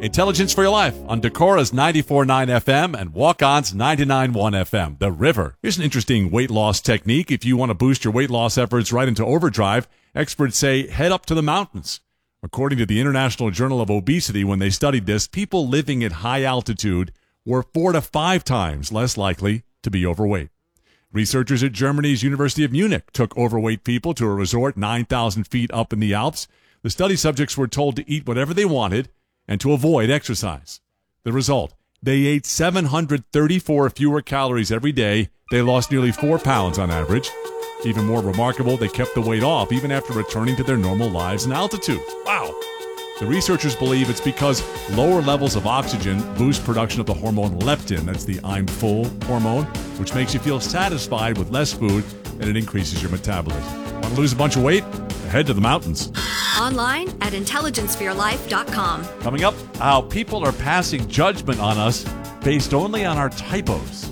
Intelligence for Your Life on Decora's 94.9 FM and Walk-On's 99.1 FM. The River. Here's an interesting weight loss technique. If you want to boost your weight loss efforts right into overdrive, experts say head up to the mountains. According to the International Journal of Obesity, when they studied this, people living at high altitude were 4 to 5 times less likely to be overweight. Researchers at Germany's University of Munich took overweight people to a resort 9,000 feet up in the Alps. The study subjects were told to eat whatever they wanted and to avoid exercise. The result, they ate 734 fewer calories every day. They lost nearly 4 pounds on average. Even more remarkable, they kept the weight off even after returning to their normal lives in altitude. Wow! The researchers believe it's because lower levels of oxygen boost production of the hormone leptin, that's the I'm full hormone, which makes you feel satisfied with less food, and it increases your metabolism. Want to lose a bunch of weight? Head to the mountains. Online at intelligenceforyourlife.com. Coming up, how people are passing judgment on us based only on our typos.